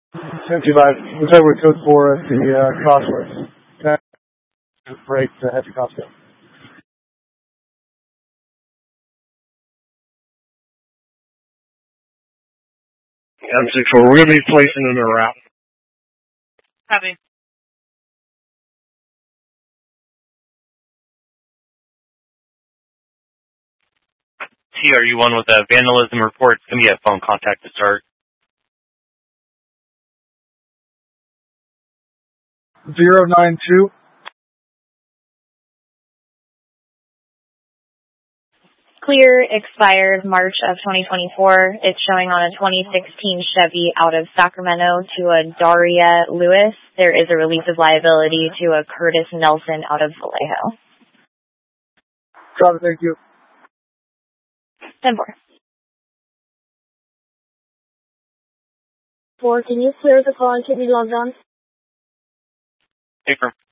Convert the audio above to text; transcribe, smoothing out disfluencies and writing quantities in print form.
55. Looks like we're code 4 at the crossroads. Break to head to Costco. M64, we're going to be placing in a route. Copy. TRU1 with a vandalism report. It's going to be a phone contact to start. 092. Clear, expired March of 2024. It's showing on a 2016 Chevy out of Sacramento to a Daria Lewis. There is a release of liability to a Curtis Nelson out of Vallejo. Copy, thank you. 10-4. 4, can you clear the call and keep me logged on? Paper.